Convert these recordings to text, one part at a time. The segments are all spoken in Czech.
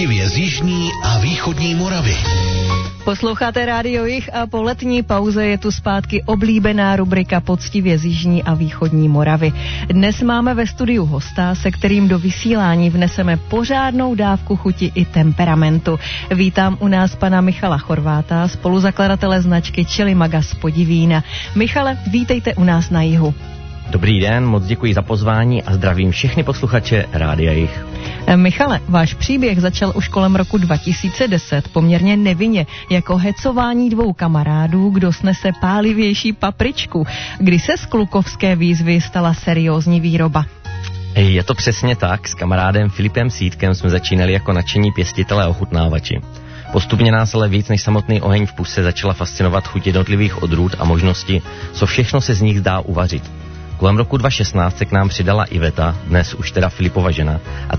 poctivě z jižní a východní Moravy. Posloucháte Rádio Jih a po letní pauze je tu zpátky oblíbená rubrika Poctivě z jižní a východní Moravy. Dnes máme ve studiu hosta, se kterým do vysílání vneseme pořádnou dávku chuti i temperamentu. Vítám u nás pana Michala Chorváta, spoluzakladatele značky Chilimaga z Podivína. Michale, vítejte u nás na Jihu. Dobrý den, moc děkuji za pozvání a zdravím všechny posluchače Rádia Jih. Michale, váš příběh začal už kolem roku 2010, poměrně nevinně, jako hecování dvou kamarádů, kdo snese pálivější papričku. Kdy se z klukovské výzvy stala seriózní výroba? Je to přesně tak, s kamarádem Filipem Sítkem jsme začínali jako nadšení pěstitelé a ochutnávači. Postupně nás ale víc než samotný oheň v puse začala fascinovat chuť jednotlivých odrůd a možnosti, co všechno se z nich dá uvařit. Kolem roku 2016 se k nám přidala Iveta, dnes už teda Filipova žena, a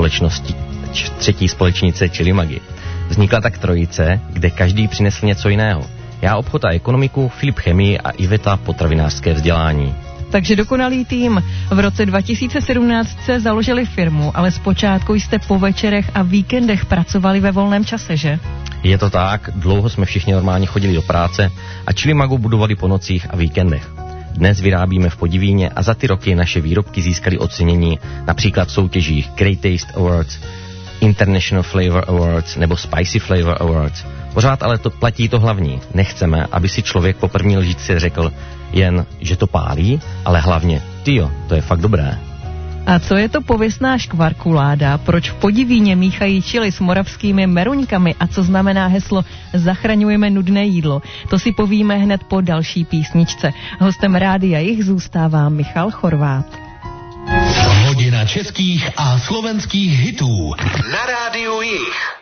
třetí společnice Chilimagy. Vznikla tak trojice, kde každý přinesl něco jiného. Já obchod a ekonomiku, Filip chemii a Iveta potravinářské vzdělání. Takže dokonalý tým. V roce 2017 se založili firmu, ale zpočátku jste po večerech a víkendech pracovali ve volném čase, že? Je to tak, dlouho jsme všichni normálně chodili do práce a Chilimagu budovali po nocích a víkendech. Dnes vyrábíme v Podivíně a za ty roky naše výrobky získaly ocenění například v soutěžích Great Taste Awards, International Flavor Awards nebo Spicy Flavor Awards. Pořád ale to platí to hlavní. Nechceme, aby si člověk po první lžičce řekl jen, že to pálí, ale hlavně, tyjo, to je fakt dobré. A co je to pověstná škvarkuláda? Proč v Podivíně míchají chili s moravskými meruňkami a co znamená heslo Zachraňujeme nudné jídlo? To si povíme hned po další písničce. Hostem Rádia Jih zůstává Michal Chorvát. Hodina českých a slovenských hitů na Rádiu Jih.